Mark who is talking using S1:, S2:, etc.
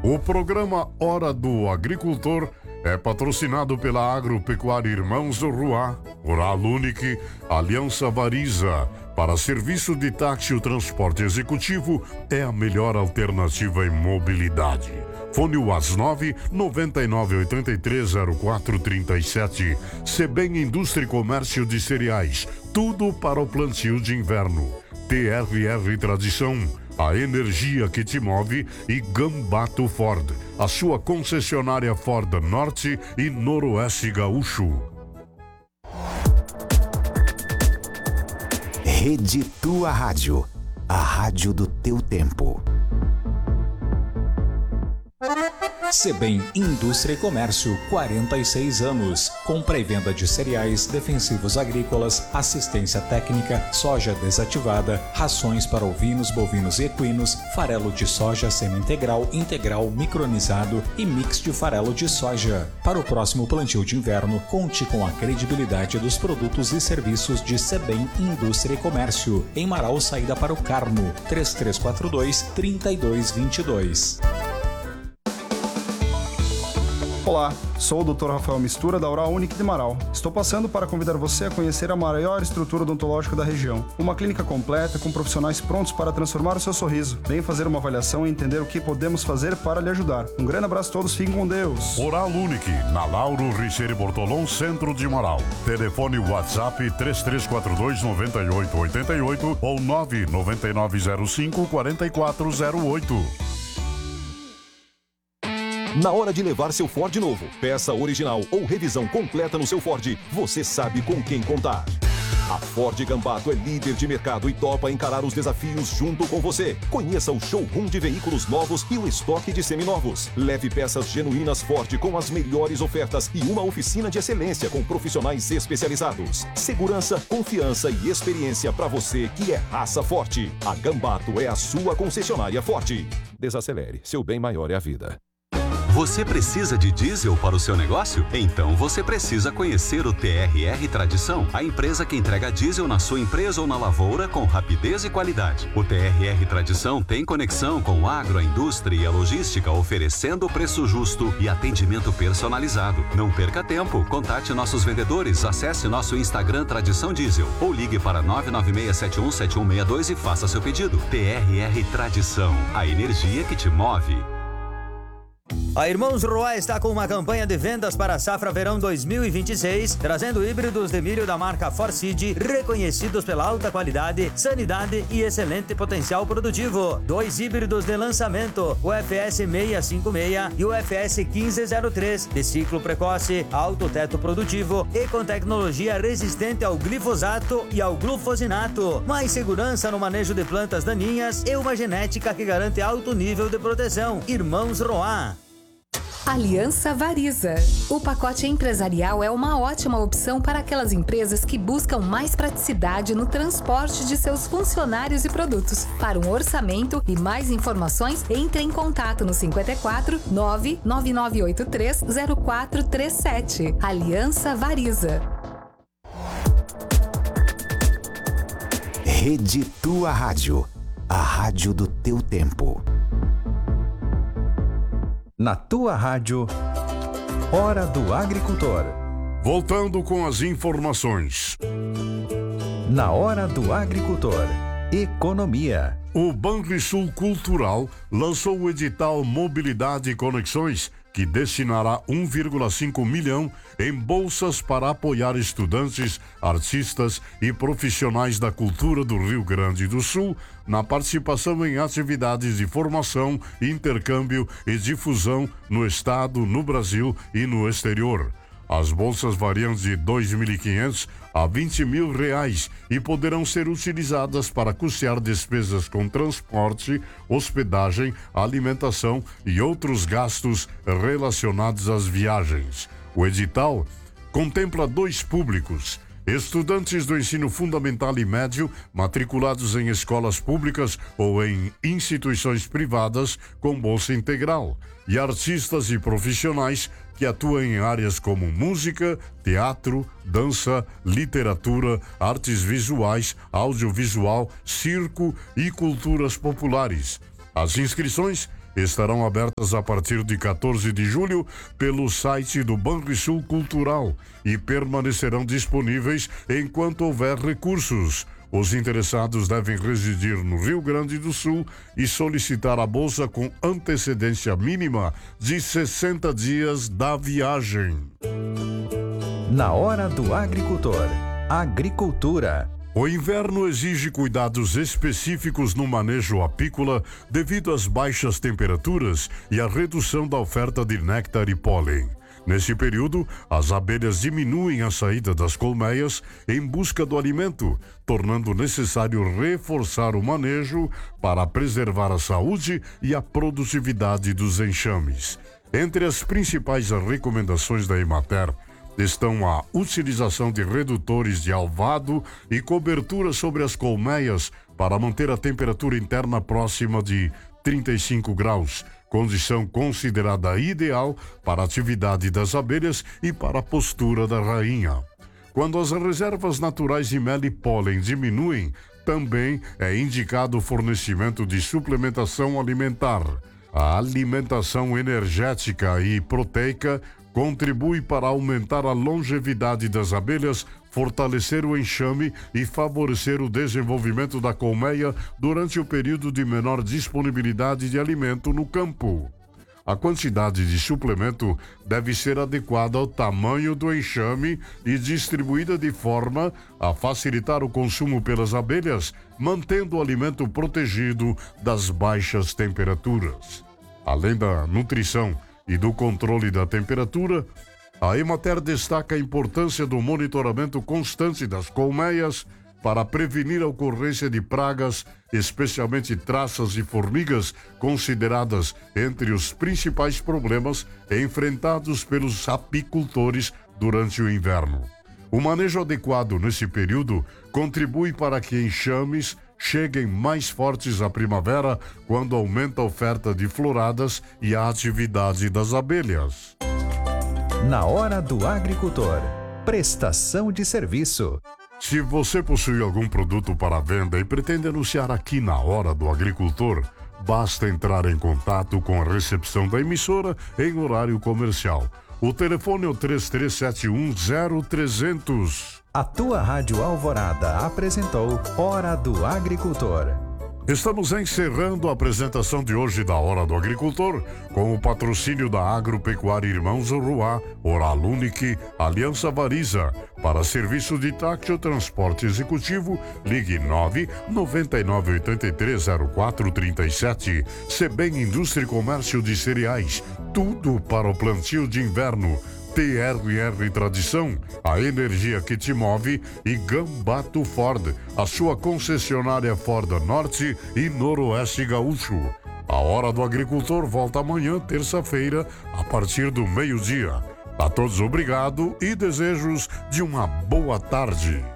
S1: O programa Hora do Agricultor é patrocinado pela Agropecuária Irmãos Roá, Oral Unique, Aliança Variza. Para serviço de táxi, o transporte executivo é a melhor alternativa em mobilidade. Fone WhatsApp 99830437. Sebem Indústria e Comércio de Cereais. Tudo para o plantio de inverno. TRR Tradição, a energia que te move, e Gambato Ford, a sua concessionária Ford Norte e Noroeste Gaúcho.
S2: Rede Tua Rádio, a rádio do teu tempo.
S3: Sebem Indústria e Comércio, 46 anos. Compra e venda de cereais, defensivos agrícolas, assistência técnica, soja desativada, rações para ovinos, bovinos e equinos, farelo de soja semi-integral, integral, micronizado e mix de farelo de soja. Para o próximo plantio de inverno, conte com a credibilidade dos produtos e serviços de Sebem Indústria e Comércio. Em Marau, saída para o Carmo, 3342-3222.
S4: Olá, sou o Dr. Rafael Mistura da Oral Unique de Marau. Estou passando para convidar você a conhecer a maior estrutura odontológica da região. Uma clínica completa com profissionais prontos para transformar o seu sorriso. Venha fazer uma avaliação e entender o que podemos fazer para lhe ajudar. Um grande abraço a todos, fiquem com Deus.
S1: Oral Unique, na Lauro Richeire Bortolom, centro de Marau. Telefone WhatsApp 3342-9888 ou 99905-4408.
S5: Na hora de levar seu Ford novo, peça original ou revisão completa no seu Ford, você sabe com quem contar. A Ford Gambato é líder de mercado e topa encarar os desafios junto com você. Conheça o showroom de veículos novos e o estoque de seminovos. Leve peças genuínas Ford com as melhores ofertas e uma oficina de excelência com profissionais especializados. Segurança, confiança e experiência para você que é raça forte. A Gambato é a sua concessionária Ford. Desacelere, seu bem maior é a vida.
S6: Você precisa de diesel para o seu negócio? Então você precisa conhecer o TRR Tradição, a empresa que entrega diesel na sua empresa ou na lavoura com rapidez e qualidade. O TRR Tradição tem conexão com a agro, a indústria e a logística, oferecendo preço justo e atendimento personalizado. Não perca tempo, contate nossos vendedores, acesse nosso Instagram Tradição Diesel ou ligue para 996717162 e faça seu pedido. TRR Tradição, a energia que te move.
S7: A Irmãos Roá está com uma campanha de vendas para a safra verão 2026, trazendo híbridos de milho da marca Forseed, reconhecidos pela alta qualidade, sanidade e excelente potencial produtivo. 2 híbridos de lançamento, o FS 656 e o FS 1503, de ciclo precoce, alto teto produtivo e com tecnologia resistente ao glifosato e ao glufosinato. Mais segurança no manejo de plantas daninhas e uma genética que garante alto nível de proteção. Irmãos Roá.
S8: Aliança Variza. O pacote empresarial é uma ótima opção para aquelas empresas que buscam mais praticidade no transporte de seus funcionários e produtos. Para um orçamento e mais informações, entre em contato no 54 99983 0437. Aliança Variza.
S2: Rede Tua Rádio, a rádio do teu tempo.
S9: Na Tua Rádio, Hora do Agricultor.
S1: Voltando com as informações.
S9: Na Hora do Agricultor, economia.
S1: O Banrisul Cultural lançou o edital Mobilidade e Conexões, que destinará 1,5 milhão em bolsas para apoiar estudantes, artistas e profissionais da cultura do Rio Grande do Sul na participação em atividades de formação, intercâmbio e difusão no estado, no Brasil e no exterior. As bolsas variam de R$ 2.500 a R$ 20.000 e poderão ser utilizadas para custear despesas com transporte, hospedagem, alimentação e outros gastos relacionados às viagens. O edital contempla 2 públicos: estudantes do ensino fundamental e médio matriculados em escolas públicas ou em instituições privadas com bolsa integral, e artistas e profissionais que atuam em áreas como música, teatro, dança, literatura, artes visuais, audiovisual, circo e culturas populares. As inscrições estarão abertas a partir de 14 de julho pelo site do Banrisul Cultural e permanecerão disponíveis enquanto houver recursos. Os interessados devem residir no Rio Grande do Sul e solicitar a bolsa com antecedência mínima de 60 dias da viagem.
S9: Na hora do agricultor. Agricultura.
S1: O inverno exige cuidados específicos no manejo apícola devido às baixas temperaturas e à redução da oferta de néctar e pólen. Nesse período, as abelhas diminuem a saída das colmeias em busca do alimento, tornando necessário reforçar o manejo para preservar a saúde e a produtividade dos enxames. Entre as principais recomendações da Emater estão a utilização de redutores de alvado e cobertura sobre as colmeias para manter a temperatura interna próxima de 35 graus, condição considerada ideal para a atividade das abelhas e para a postura da rainha. Quando as reservas naturais de mel e pólen diminuem, também é indicado o fornecimento de suplementação alimentar. A alimentação energética e proteica contribui para aumentar a longevidade das abelhas, fortalecer o enxame e favorecer o desenvolvimento da colmeia durante o período de menor disponibilidade de alimento no campo. A quantidade de suplemento deve ser adequada ao tamanho do enxame e distribuída de forma a facilitar o consumo pelas abelhas, mantendo o alimento protegido das baixas temperaturas. Além da nutrição e do controle da temperatura, a Emater destaca a importância do monitoramento constante das colmeias para prevenir a ocorrência de pragas, especialmente traças e formigas, consideradas entre os principais problemas enfrentados pelos apicultores durante o inverno. O manejo adequado nesse período contribui para que enxames cheguem mais fortes à primavera, quando aumenta a oferta de floradas e a atividade das abelhas.
S9: Na hora do agricultor. Prestação de serviço.
S1: Se você possui algum produto para venda e pretende anunciar aqui na Hora do Agricultor, basta entrar em contato com a recepção da emissora em horário comercial. O telefone é o 33710300.
S9: A tua Rádio Alvorada apresentou Hora do Agricultor.
S1: Estamos encerrando a apresentação de hoje da Hora do Agricultor com o patrocínio da Agropecuária Irmãos Uruá, Oral Unique, Aliança Variza. Para serviço de táxi ou transporte executivo, ligue 999830437. Sebem Indústria e Comércio de Cereais, tudo para o plantio de inverno. TRR Tradição, a energia que te move, e Gambato Ford, a sua concessionária Ford Norte e Noroeste Gaúcho. A Hora do Agricultor volta amanhã, terça-feira, a partir do meio-dia. A todos obrigado e desejos de uma boa tarde.